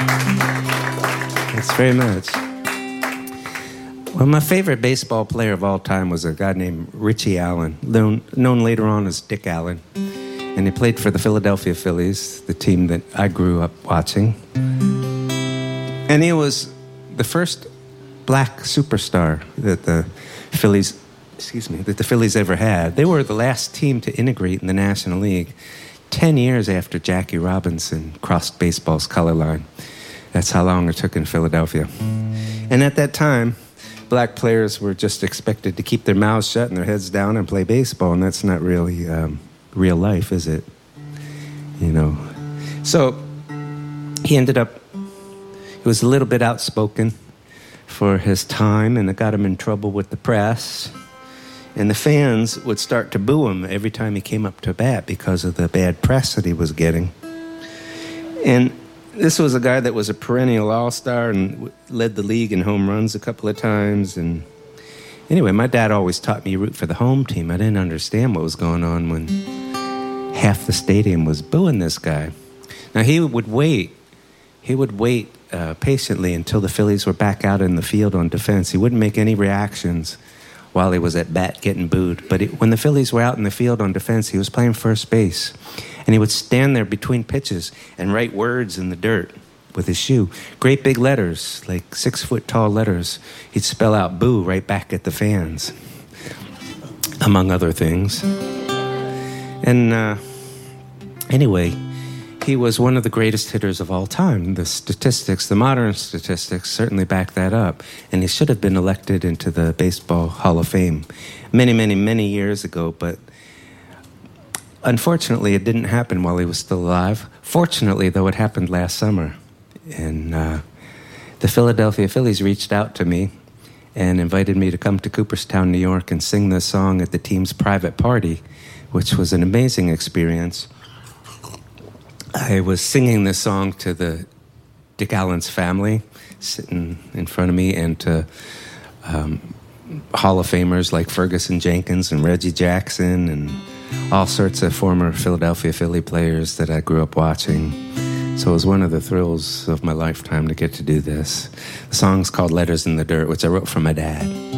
Thanks very much. Well, my favorite baseball player of all time was a guy named Richie Allen, known later on as Dick Allen. And he played for the Philadelphia Phillies, the team that I grew up watching. And he was the first black superstar that the Phillies ever had. They were the last team to integrate in the National League 10 years after Jackie Robinson crossed baseball's color line. That's how long it took in Philadelphia. And at that time, black players were just expected to keep their mouths shut and their heads down and play baseball, and that's not really real life, is it? You know. So he was a little bit outspoken for his time, and it got him in trouble with the press. And the fans would start to boo him every time he came up to bat because of the bad press that he was getting. And this was a guy that was a perennial all-star and led the league in home runs a couple of times. And anyway, my dad always taught me to root for the home team. I didn't understand what was going on when half the stadium was booing this guy. Now, he would wait patiently until the Phillies were back out in the field on defense. He wouldn't make any reactions while he was at bat getting booed. But when the Phillies were out in the field on defense, he was playing first base. And he would stand there between pitches and write words in the dirt with his shoe. Great big letters, like 6-foot-tall letters. He'd spell out boo right back at the fans, among other things. And anyway, he was one of the greatest hitters of all time. The modern statistics certainly back that up. And he should have been elected into the Baseball Hall of Fame many, many, many years ago. But unfortunately, it didn't happen while he was still alive. Fortunately, though, it happened last summer. And the Philadelphia Phillies reached out to me and invited me to come to Cooperstown, New York, and sing this song at the team's private party, which was an amazing experience. I was singing this song to the Dick Allen's family sitting in front of me, and to Hall of Famers like Ferguson Jenkins and Reggie Jackson and all sorts of former Philadelphia Philly players that I grew up watching. So it was one of the thrills of my lifetime to get to do this. The song's called Letters in the Dirt, which I wrote for my dad.